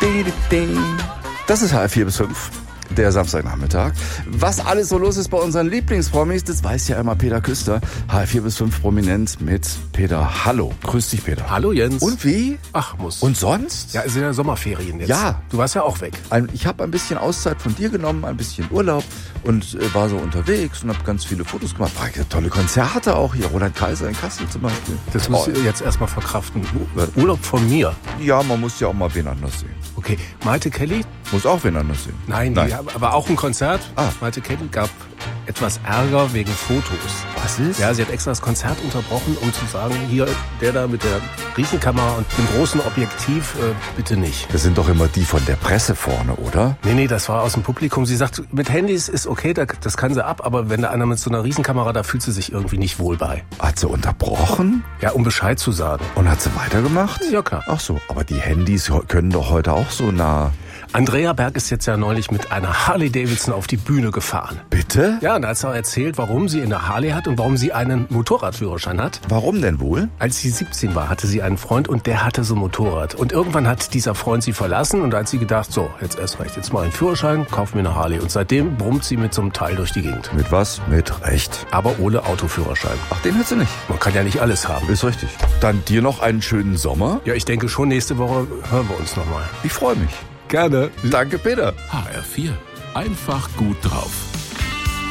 Das ist HR4 bis 5. Der Samstagnachmittag. Was alles so los ist bei unseren Lieblingspromis, das weiß ja immer Peter Küster. HR4 bis 5 prominent mit Peter. Hallo. Grüß dich, Peter. Hallo, Jens. Und wie? Ach, muss. Und sonst? Ja, es sind ja Sommerferien jetzt. Ja. Du warst ja auch weg. Ich habe ein bisschen Auszeit von dir genommen, ein bisschen Urlaub und war so unterwegs und habe ganz viele Fotos gemacht. War tolle Konzerte auch hier. Roland Kaiser in Kassel zum Beispiel. Das musst du jetzt erstmal verkraften. Urlaub von mir. Ja, man muss ja auch mal wen anders sehen. Okay, Malte Kelly? Muss auch wen anders sehen. Nein. Aber auch ein Konzert. Ah. Malte Kelly gab etwas Ärger wegen Fotos. Was ist? Ja, sie hat extra das Konzert unterbrochen, um zu sagen, hier, der da mit der Riesenkamera und dem großen Objektiv, bitte nicht. Das sind doch immer die von der Presse vorne, oder? Nee, das war aus dem Publikum. Sie sagt, mit Handys ist okay, das kann sie ab, aber wenn da einer mit so einer Riesenkamera, da fühlt sie sich irgendwie nicht wohl bei. Hat sie unterbrochen? Ja, um Bescheid zu sagen. Und hat sie weitergemacht? Ja, klar. Ach so, aber die Handys können doch heute auch so nah. Andrea Berg ist jetzt ja neulich mit einer Harley Davidson auf die Bühne gefahren. Bitte? Ja, und da hat sie auch erzählt, warum sie eine Harley hat und warum sie einen Motorradführerschein hat. Warum denn wohl? Als sie 17 war, hatte sie einen Freund und der hatte so ein Motorrad. Und irgendwann hat dieser Freund sie verlassen und da hat sie gedacht, so, jetzt erst recht, jetzt mal einen Führerschein, kauf mir eine Harley. Und seitdem brummt sie mit so einem Teil durch die Gegend. Mit was? Mit Recht. Aber ohne Autoführerschein. Ach, den hat sie nicht. Man kann ja nicht alles haben. Ist richtig. Dann dir noch einen schönen Sommer. Ja, ich denke schon, nächste Woche hören wir uns nochmal. Ich freue mich. Gerne. Danke, Peter. HR4. Einfach gut drauf.